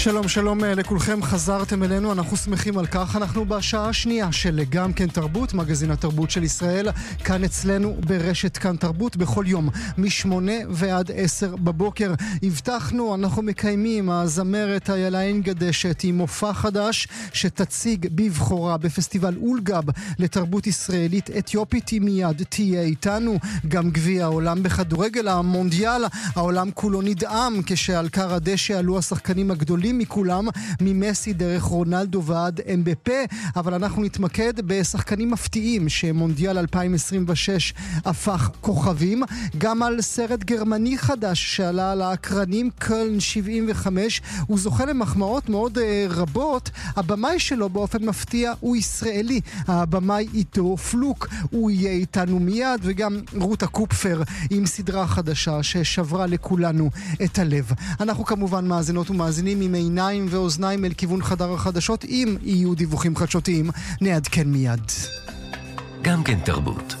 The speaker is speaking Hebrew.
שלום שלום לכולכם, חזרתם אלינו, אנחנו שמחים על כך. אנחנו בשעה השנייה של גם כן תרבות, מגזין התרבות של ישראל, כאן אצלנו ברשת כאן תרבות, בכל יום מ8 ועד 10 בבוקר. הבטחנו, אנחנו מקיימים, הזמרת איילה אנגדשת עם מופע חדש שתציג בבחורה בפסטיבל אולגב לתרבות ישראלית אתיופית. היא מיד תהיה איתנו. גם גביע העולם בכדורגל, המונדיאל, העולם כולו נדהם כשעל קר הדשא עלו השחקנים הגדולים מכולם, ממסי דרך רונלדו ועד אמבפה, אבל אנחנו נתמקד בשחקנים מפתיעים שמונדיאל 2026 הפך כוכבים, גם על סרט גרמני חדש שעלה על האקרנים, קולן 75, הוא זוכה למחמאות מאוד רבות. הבמאי שלו באופן מפתיע הוא ישראלי, הבמאי איתו פלוק, הוא יהיה איתנו מיד, וגם רותה קופפר עם סדרה חדשה ששברה לכולנו את הלב. אנחנו כמובן מאזינות ומאזינים עם עיניים ואוזניים אל כיוון חדר החדשות. אם יהיו דיווחים חדשותיים נעדכן מיד. גם כן תרבות